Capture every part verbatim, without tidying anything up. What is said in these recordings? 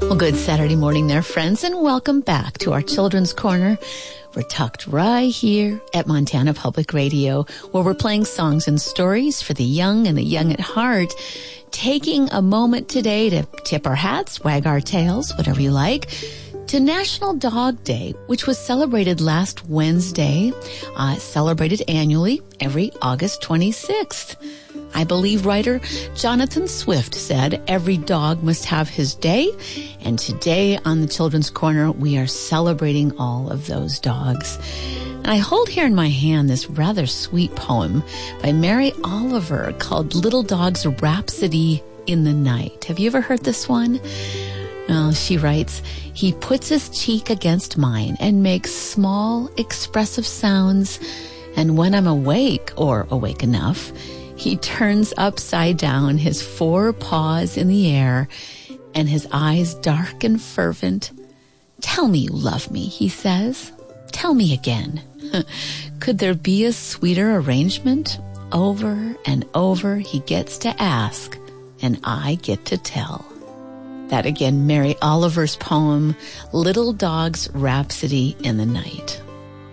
Well, good Saturday morning there, friends, and welcome back to our Children's Corner. We're tucked right here at Montana Public Radio, where we're playing songs and stories for the young and the young at heart, taking a moment today to tip our hats, wag our tails, whatever you like, to National Dog Day, which was celebrated last Wednesday, uh, celebrated annually every August twenty-sixth. I believe writer Jonathan Swift said every dog must have his day, and today on the Children's Corner, we are celebrating all of those dogs. And I hold here in my hand this rather sweet poem by Mary Oliver called Little Dog's Rhapsody in the Night. Have you ever heard this one? Well, she writes, he puts his cheek against mine and makes small, expressive sounds, and when I'm awake, or awake enough, he turns upside down, his four paws in the air, and his eyes dark and fervent. Tell me you love me, he says. Tell me again. Could there be a sweeter arrangement? Over and over he gets to ask, and I get to tell. That again, Mary Oliver's poem, Little Dog's Rhapsody in the Night.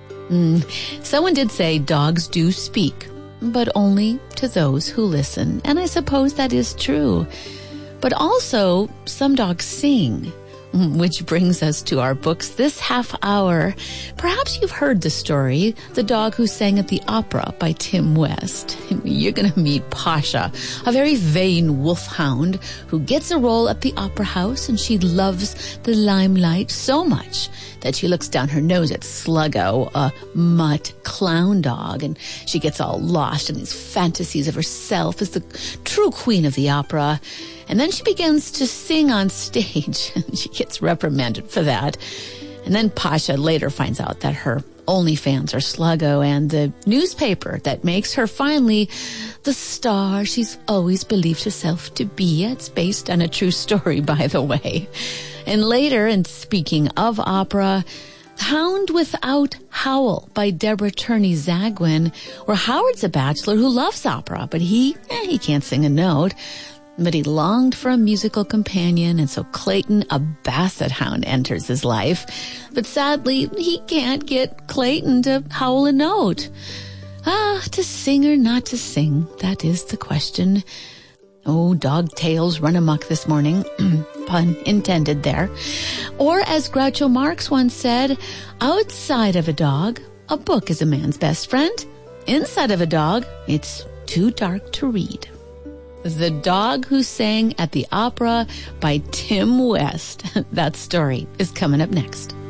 Mm. Someone did say dogs do speak, but only to those who listen. And I suppose that is true. But also, some dogs sing, which brings us to our books this half hour. Perhaps you've heard the story, The Dog Who Sang at the Opera by Tim West. You're going to meet Pasha, a very vain wolfhound who gets a role at the opera house, and she loves the limelight so much that she looks down her nose at Sluggo, a mutt clown dog, and she gets all lost in these fantasies of herself as the true queen of the opera. And then she begins to sing on stage, and she gets reprimanded for that. And then Pasha later finds out that her only fans are Sluggo and the newspaper that makes her finally the star she's always believed herself to be. It's based on a true story, by the way. And later, and speaking of opera, Hound Without Howl by Deborah Turney Zagwin, where Howard's a bachelor who loves opera, but he, eh, he can't sing a note. But he longed for a musical companion, and so Clayton, a basset hound, enters his life. But sadly, he can't get Clayton to howl a note. Ah, to sing or not to sing, that is the question. Oh, dog tails run amok this morning. Pun intended there. Or as Groucho Marx once said, outside of a dog, a book is a man's best friend. Inside of a dog, it's too dark to read. The Dog Who Sang at the Opera by Tim West. That story is coming up next.